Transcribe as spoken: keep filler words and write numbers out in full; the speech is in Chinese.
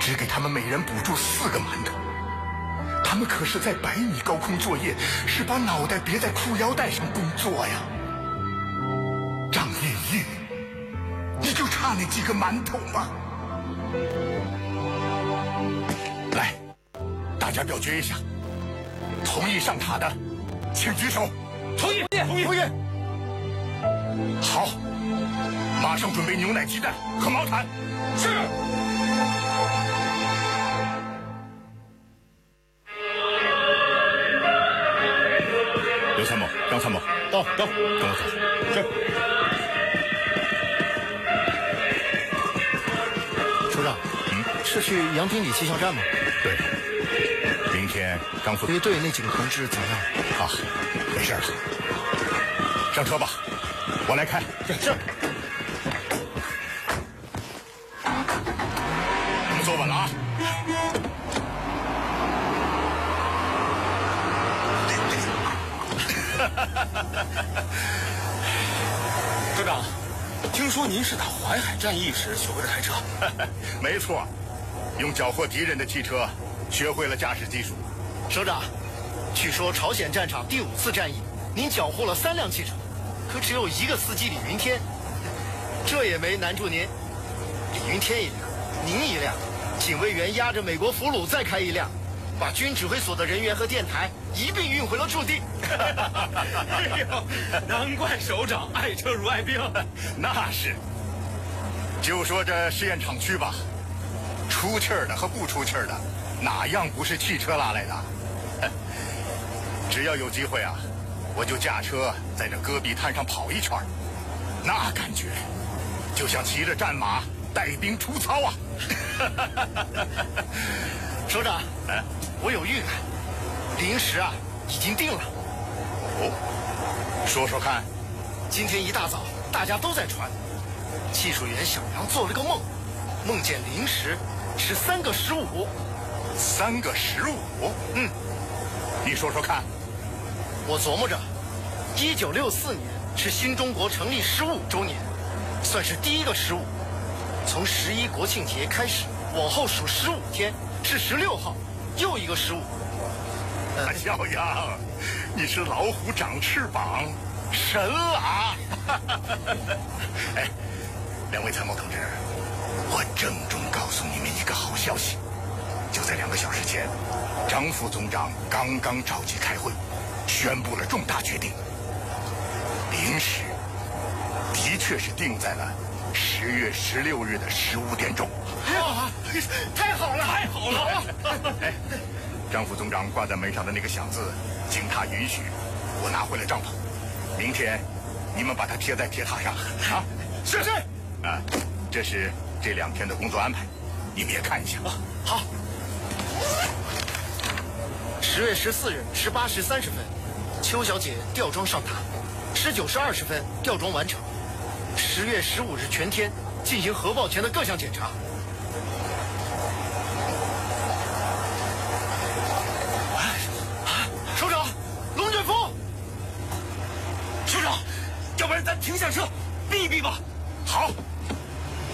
只给他们每人补助四个馒头。他们可是在百米高空作业，是把脑袋别在裤腰带上工作呀。张艳玉，你就差那几个馒头吗？来，大家表决一下，同意上塔的，请举手。 同意， 同意，同意。好，马上准备牛奶、鸡蛋和毛毯。 是。 刘参谋，张参谋， 到到， 跟我走。 是。 首长，嗯，是去杨廷里气象站吗？ 对。明天张副卫队那几个同志怎么样？ 啊，没事了。上车吧，我来开。 是是。 你们坐稳了啊！ 首长，听说您是打淮海战役时学会的开车？ 没错，用缴获敌人的汽车，学会了驾驶技术。 首长，据说朝鲜战场第五次战役，您缴获了三辆汽车，可只有一个司机李云天，这也没难住您。李云天一辆，您一辆，警卫员押着美国俘虏再开一辆，把军指挥所的人员和电台一并运回了驻地。 哎呦，难怪首长爱车如爱兵。 那是。就说这试验场区吧，出气儿的和不出气儿的，哪样不是汽车拉来的？只要有机会啊，我就驾车在这戈壁滩上跑一圈，那感觉就像骑着战马带兵出操啊！ 首长， 哎， 我有预感，临时啊已经定了。 哦，说说看。 今天一大早，大家都在传，技术员小杨做了个梦，梦见零时是三个十五。 三个十五？ 嗯， 你说说看。 我琢磨着，一九六四年是新中国成立十五周年，算是第一个十五。从十一国庆节开始，往后数十五天是十六号，又一个十五。 呃，小杨，你是老虎长翅膀，神了啊！哎，两位参谋同志，我郑重告诉你们一个好消息，就在两个小时前，张副总长刚刚召集开会，宣布了重大决定。零时的确是定在了十月十六日的十五点钟。 哇，太好了， 太好了！ 哎，张副总长挂在门上的那个响字，经他允许，我拿回了帐篷。明天你们把它贴在铁塔上啊！ 是是。 啊，这是这两天的工作安排，你们也看一下。 啊，好。十月十四日十八时三十分，邱小姐吊装上塔；十九时二十分，吊装完成。十月十五日全天进行核爆前的各项检查。首长，龙卷风！ 首长，要不然咱停下车，